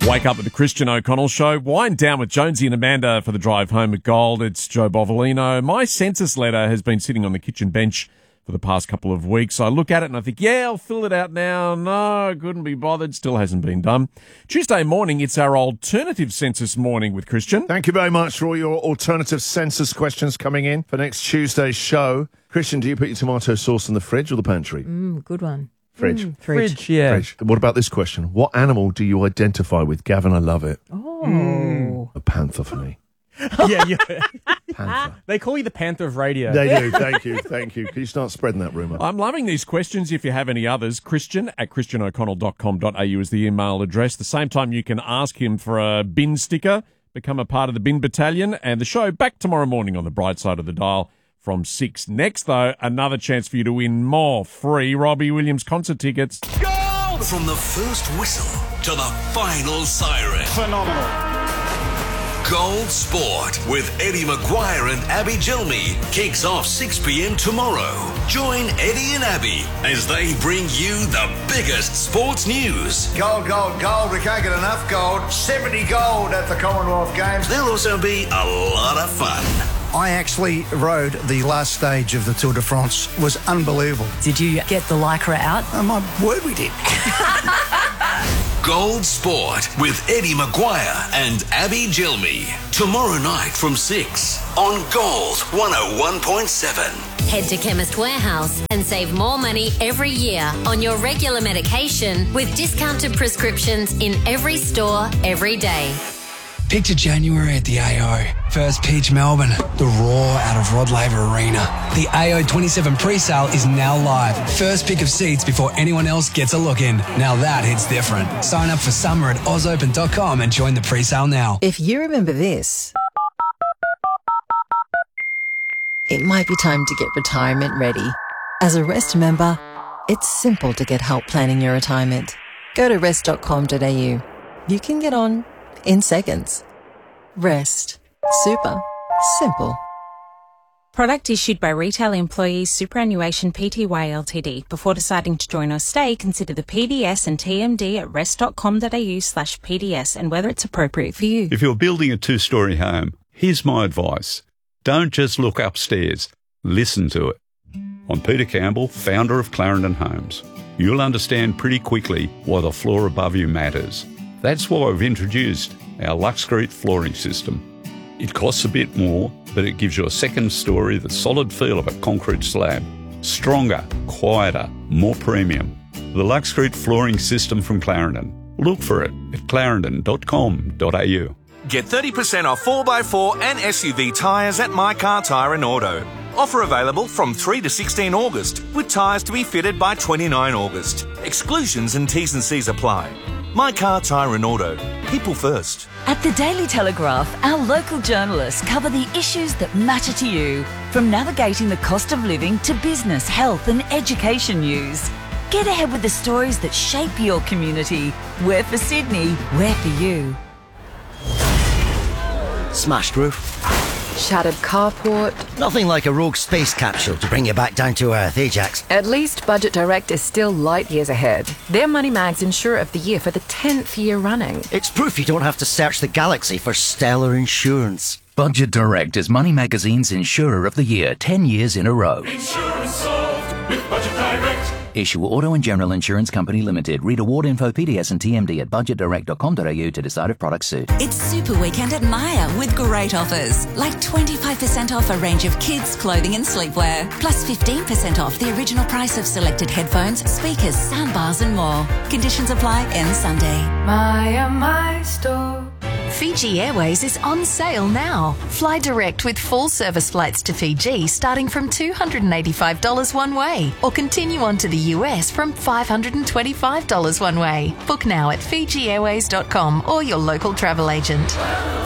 Wake up with the Christian O'Connell Show. Wind down with Jonesy and Amanda for the drive home at Gold. It's Joe Bovolino. My census letter has been sitting on the kitchen bench for the past couple of weeks. I look at it and I think, yeah, I'll fill it out now. No, couldn't be bothered. Still hasn't been done. Tuesday morning, it's our alternative census morning with Christian. Thank you very much for all your alternative census questions coming in for next Tuesday's show. Christian, do you put your tomato sauce in the fridge or the pantry? Good one. Fridge. Fridge. Yeah. Fridge. What about this question? What animal do you identify with? Gavin, I love it. Oh. A panther for me. Yeah. Panther. They call you the Panther of radio. They do. Thank you. Thank you. Can you start spreading that rumour? I'm loving these questions. If you have any others, christian@christianoconnell.com.au is the email address. The same time you can ask him for a bin sticker, become a part of the bin battalion, and the show back tomorrow morning on the bright side of the dial from 6. Next, though, another chance for you to win more free Robbie Williams concert tickets. Go! From the first whistle to the final siren. Phenomenal. Gold Sport with Eddie Maguire and Abby Gilmy kicks off 6 p.m. tomorrow. Join Eddie and Abby as they bring you the biggest sports news. Gold, gold, gold. We can't get enough gold. 70 gold at the Commonwealth Games. There'll also be a lot of fun. I actually rode the last stage of the Tour de France. It was unbelievable. Did you get the Lycra out? My word, we did. Gold Sport with Eddie Maguire and Abby Gilmy. Tomorrow night from 6 on Gold 101.7. Head to Chemist Warehouse and save more money every year on your regular medication with discounted prescriptions in every store, every day. Picture January at the AO. First pitch Melbourne. The roar out of Rod Laver Arena. The AO 27 pre-sale is now live. First pick of seats before anyone else gets a look in. Now that hits different. Sign up for summer at ozopen.com and join the pre-sale now. If you remember this, it might be time to get retirement ready. As a Rest member, it's simple to get help planning your retirement. Go to rest.com.au. You can get on in seconds. Rest. Super. Simple. Product issued by Retail Employees Superannuation Pty Ltd. Before deciding to join or stay, consider the PDS and TMD at rest.com.au/PDS and whether it's appropriate for you. If you're building a 2-storey home, here's my advice. Don't just look upstairs. Listen to it. I'm Peter Campbell, founder of Clarendon Homes. You'll understand pretty quickly why the floor above you matters. That's why we've introduced our Luxcrete flooring system. It costs a bit more, but it gives you a second story, the solid feel of a concrete slab. Stronger, quieter, more premium. The Luxcrete flooring system from Clarendon. Look for it at clarendon.com.au. Get 30% off 4x4 and SUV tyres at My Car Tyre and Auto. Offer available from 3 to 16 August, with tyres to be fitted by 29 August. Exclusions and T's and C's apply. My Car Tyre and Auto. People first. At the Daily Telegraph, our local journalists cover the issues that matter to you, from navigating the cost of living to business, health and education news. Get ahead with the stories that shape your community. We're for Sydney, we're for you. Smashed roof. Shattered carport. Nothing like a rogue space capsule to bring you back down to Earth, Ajax. At least Budget Direct is still light years ahead. They're Moneymags Insurer of the Year for the 10th year running. It's proof you don't have to search the galaxy for stellar insurance. Budget Direct is Money Magazine's Insurer of the Year 10 years in a row. Insurance solved with Budget Direct. Issue Auto and General Insurance Company Limited. Read award info, PDS and TMD at budgetdirect.com.au to decide if products suit. It's Super Weekend at Myer with great offers, like 25% off a range of kids' clothing and sleepwear, plus 15% off the original price of selected headphones, speakers, soundbars and more. Conditions apply end Sunday. Myer, my store. Fiji Airways is on sale now. Fly direct with full service flights to Fiji starting from $285 one way, or continue on to the US from $525 one way. Book now at FijiAirways.com or your local travel agent.